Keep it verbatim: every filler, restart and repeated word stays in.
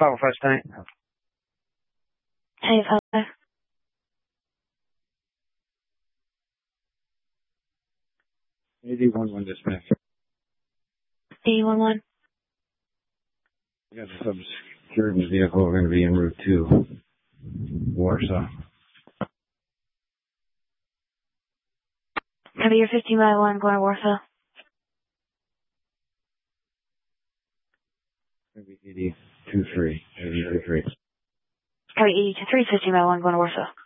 five oh five Stunning. Hey, five. eighty one one dispatch. eighty one one. We got a subsecurity vehicle. We're going to be en route to Warsaw. Copy your fifteen by one going to Warsaw. Maybe eighty two three. eighty two three. Copy eighty two three, fifteen by one going to Warsaw.